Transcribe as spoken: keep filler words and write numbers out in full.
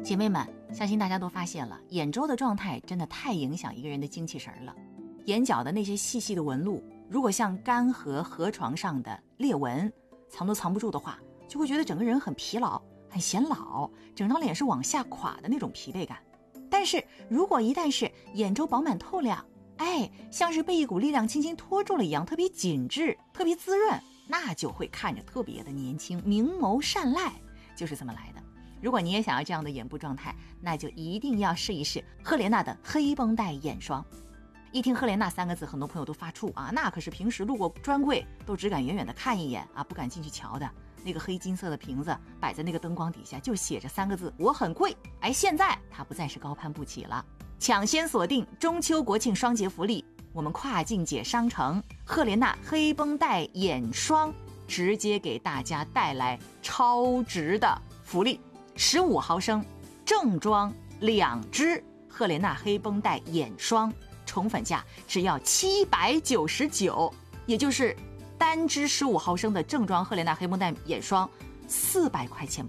姐妹们，相信大家都发现了，眼周的状态真的太影响一个人的精气神了。眼角的那些细细的纹路，如果像干涸河床上的裂纹，藏都藏不住的话，就会觉得整个人很疲劳，很显老，整张脸是往下垮的那种疲惫感。但是如果一旦是眼周饱满透亮，哎，像是被一股力量轻轻拖住了一样，特别紧致，特别滋润，那就会看着特别的年轻，明眸善睐，就是这么来的。如果你也想要这样的眼部状态，那就一定要试一试赫莲娜的黑绷带眼霜。一听赫莲娜三个字，很多朋友都发怵啊，那可是平时路过专柜都只敢远远的看一眼啊，不敢进去瞧的。那个黑金色的瓶子摆在那个灯光底下，就写着三个字，我很贵。哎，现在它不再是高攀不起了，抢先锁定中秋国庆双节福利，我们跨境姐商城赫莲娜黑绷带眼霜直接给大家带来超值的福利。十五毫升正装两支赫莲娜黑绷带眼霜，宠粉价只要七百九十九，也就是单支十五毫升的正装赫莲娜黑绷带眼霜四百块钱